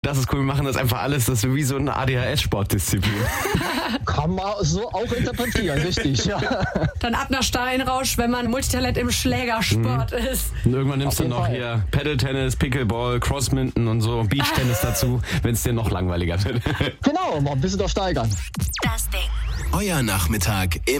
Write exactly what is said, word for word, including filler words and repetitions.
Das ist cool, wir machen das einfach alles, das ist wie so eine A D H S-Sportdisziplin. Kann man so auch interpretieren, richtig, ja. Dann ab nach Steinrausch, wenn man Multitalent im Schlägersport mhm. ist. Und irgendwann nimmst Auf du noch Fall. hier Paddle-Tennis, Pickleball, Crossminton und so, Beach-Tennis dazu, wenn es dir noch langweiliger wird. Genau, mal ein bisschen doch steigern. Das Ding. Euer Nachmittag im